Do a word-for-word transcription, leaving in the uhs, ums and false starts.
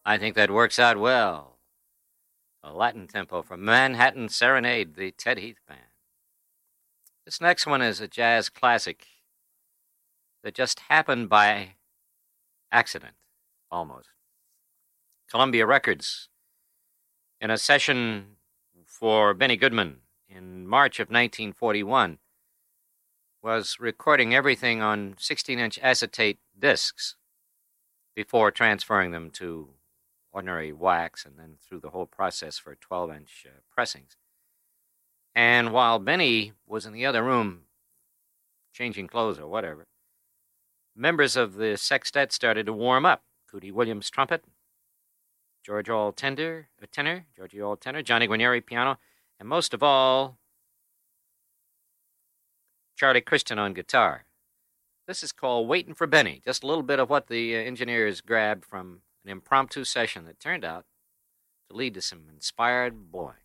I think that works out well. A Latin tempo from Manhattan Serenade, the Ted Heath Band. This next one is a jazz classic that just happened by accident, almost. Columbia Records, in a session for Benny Goodman in March of nineteen forty-one, was recording everything on sixteen-inch acetate discs before transferring them to ordinary wax and then through the whole process for twelve-inch uh, pressings. And while Benny was in the other room changing clothes or whatever, members of the sextet started to warm up. Cootie Williams, trumpet, George All Tender, uh, tenor, Georgie All tenor, Johnny Guarnieri, piano, and most of all, Charlie Christian on guitar. This is called Waitin' for Benny, just a little bit of what the uh, engineers grabbed from an impromptu session that turned out to lead to some inspired boy.